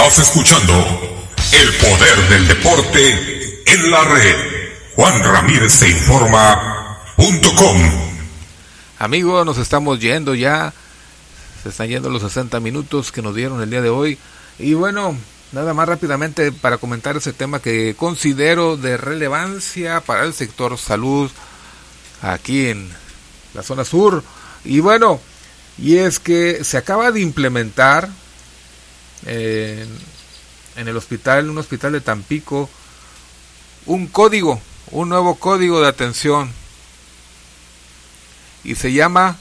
Estás escuchando El Poder del Deporte en la red. Juan Ramírez te informa.com. Amigos, nos estamos yendo ya. Se están yendo los 60 minutos que nos dieron el día de hoy. Y bueno, nada más rápidamente para comentar ese tema que considero de relevancia para el sector salud aquí en la zona sur. Y bueno, y es que se acaba de implementar en el hospital, en un hospital de Tampico, un nuevo código de atención. Y se llama,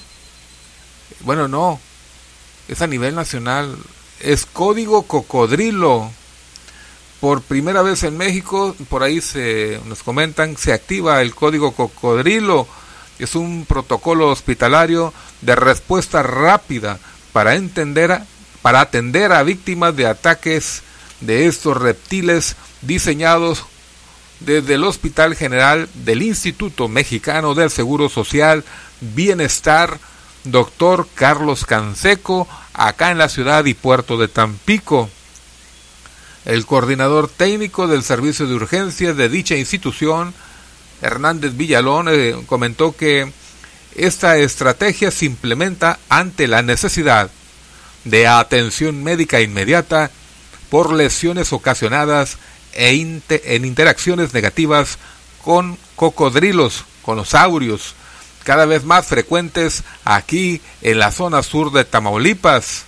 es a nivel nacional, es Código Cocodrilo. Por primera vez en México, por ahí nos comentan, se activa el Código Cocodrilo. Es un protocolo hospitalario de respuesta rápida para atender a víctimas de ataques de estos reptiles, diseñados desde el Hospital General del Instituto Mexicano del Seguro Social Bienestar, Dr. Carlos Canseco, acá en la ciudad y puerto de Tampico. El coordinador técnico del servicio de urgencias de dicha institución, Hernández Villalón, comentó que esta estrategia se implementa ante la necesidad de atención médica inmediata por lesiones ocasionadas en interacciones negativas con cocodrilos, con los saurios, cada vez más frecuentes aquí en la zona sur de Tamaulipas.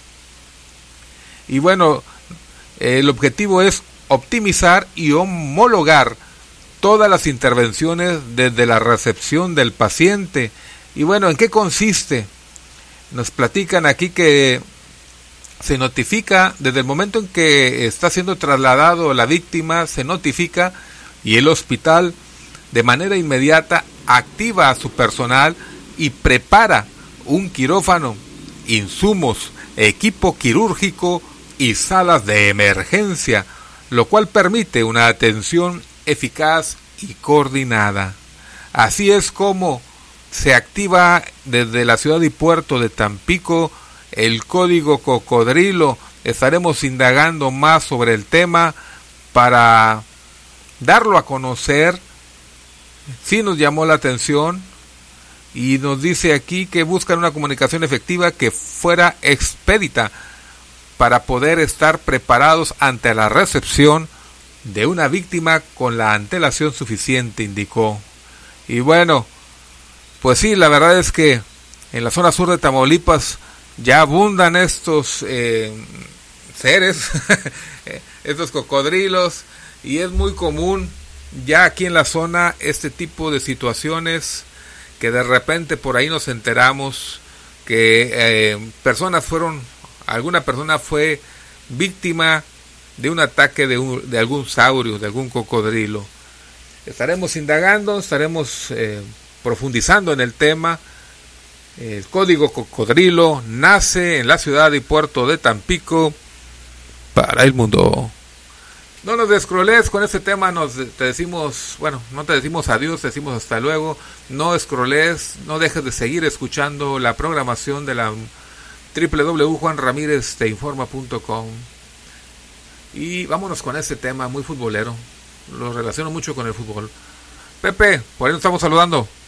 Y bueno, el objetivo es optimizar y homologar todas las intervenciones desde la recepción del paciente. Y bueno, ¿en qué consiste? Nos platican aquí que se notifica desde el momento en que está siendo trasladado la víctima, se notifica y el hospital de manera inmediata activa a su personal y prepara un quirófano, insumos, equipo quirúrgico y salas de emergencia, lo cual permite una atención eficaz y coordinada. Así es como se activa desde la ciudad y puerto de Tampico el Código Cocodrilo. Estaremos indagando más sobre el tema para darlo a conocer. Sí nos llamó la atención y nos dice aquí que buscan una comunicación efectiva que fuera expedita para poder estar preparados ante la recepción de una víctima con la antelación suficiente, indicó. Y bueno, pues sí, la verdad es que en la zona sur de Tamaulipas ya abundan estos seres, estos cocodrilos, y es muy común ya aquí en la zona este tipo de situaciones que de repente por ahí nos enteramos que alguna persona fue víctima de un ataque de algún saurio, de algún cocodrilo. Estaremos indagando, estaremos profundizando en el tema. El Código Cocodrilo nace en la ciudad y puerto de Tampico para el mundo. No nos descroles con este tema, no te decimos adiós, te decimos hasta luego. No escroles, no dejes de seguir escuchando la programación de la www.juanramirezteinforma.com. Y vámonos con este tema muy futbolero. Lo relaciono mucho con el fútbol. Pepe, por ahí nos estamos saludando.